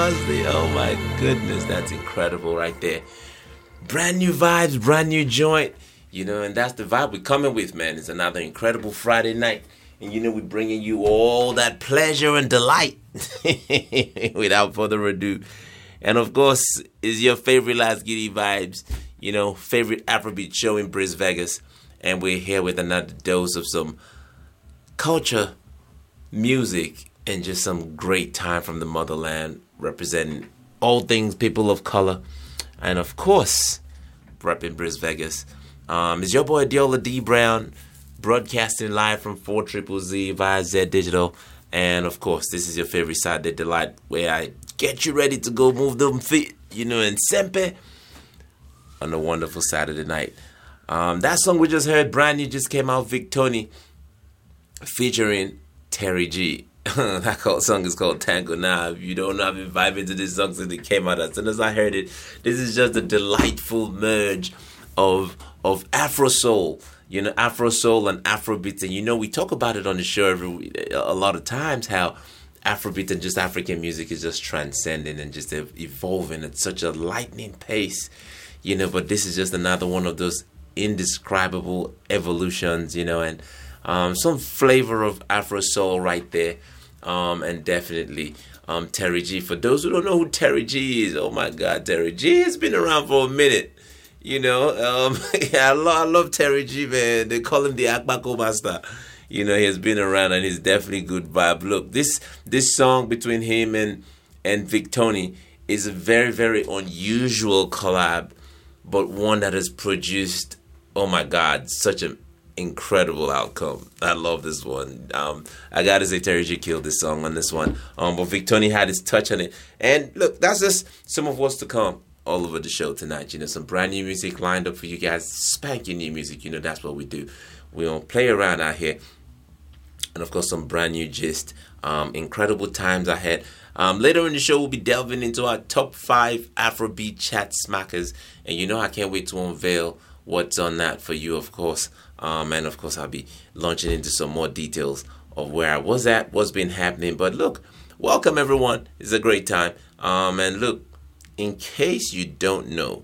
Bosley. Oh my goodness, that's incredible right there. Brand new vibes, brand new joint. And that's the vibe we're coming with, man. It's another incredible Friday night. And we're bringing you all that pleasure and delight. Without further ado. And of course, is your favorite Last Giddy Vibes, favorite Afrobeat show in Bris Vegas. And we're here with another dose of some culture, music, and just some great time from the motherland, representing all things people of color. And of course, repping Bris Vegas. It's your boy Diola D. Brown, broadcasting live from 4ZZZ via Z Digital. And of course, this is your favorite Saturday Delight, where I get you ready to go move them feet, and sempe on a wonderful Saturday night. That song we just heard, brand new, just came out, Victony, featuring Terry G. That song is called Tango. Now, if you don't know, I've been vibing to this song since it came out. As soon as I heard it, this is just a delightful merge of Afro soul, Afro soul and Afrobeat. And we talk about it on the show a lot of times, how Afrobeat and just African music is just transcending and just evolving at such a lightning pace, but this is just another one of those indescribable evolutions, and some flavor of Afro soul right there, and definitely Terry G. For those who don't know who Terry G is, oh my God, Terry G has been around for a minute. I love Terry G, man. They call him the Akbako Master. He has been around and he's definitely good vibe. Look, this song between him and Victony is a very, very unusual collab, but one that has produced, oh my God, such an incredible outcome. I love this one. I gotta say Terry G killed this song on this one. But Victony had his touch on it. And look, that's just some of what's to come all over the show tonight. Some brand new music lined up for you guys. Spanking new music. That's what we do. We don't play around out here. And of course, some brand new gist. Incredible times ahead. Later in the show, we'll be delving into our top 5 Afrobeat chat smackers. And I can't wait to unveil what's on that for you, of course. And of course, I'll be launching into some more details of where I was at, what's been happening. But look, welcome everyone. It's a great time. And look, in case you don't know,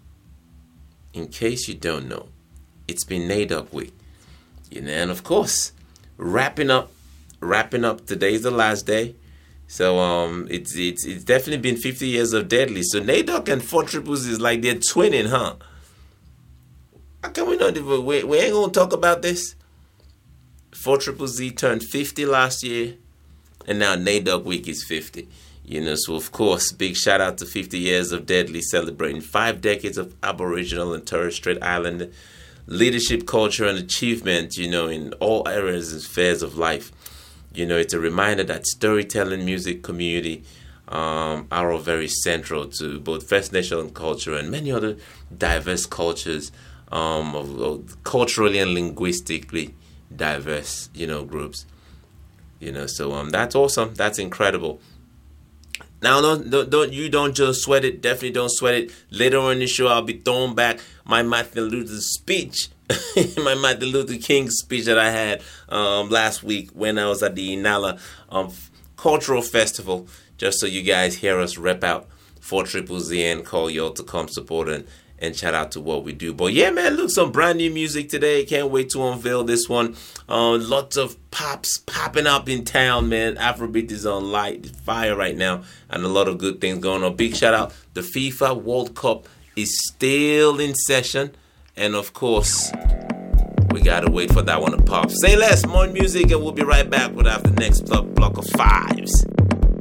it's been NAIDOC week. And of course, wrapping up. Today's the last day. So it's definitely been 50 years of Deadly. So NAIDOC and 4ZZZ is like they're twinning, huh? How can we not even, we ain't gonna talk about this? 4ZZZ turned 50 last year, and now NAIDOC week is 50. So of course, big shout out to 50 years of Deadly, celebrating 5 decades of Aboriginal and Torres Strait Islander leadership, culture, and achievement, in all areas and spheres of life. It's a reminder that storytelling, music, community are all very central to both First Nation culture and many other diverse cultures, of culturally and linguistically diverse, groups. So that's awesome. That's incredible. Now, don't just sweat it. Definitely don't sweat it. Later on in the show, I'll be throwing back my Martin Luther speech, my Martin Luther King speech that I had last week when I was at the Inala Cultural Festival, just so you guys hear us rep out 4ZZZ and call y'all to come support and shout out to what we do. But yeah, man, look, some brand new music today. Can't wait to unveil this one. Lots of pops popping up in town, man. Afrobeat is on fire right now, and a lot of good things going on. Big shout out. The FIFA World Cup is still in session, and of course, we gotta wait for that one to pop. Say less, more music, and we'll be right back with after the next block of 5s.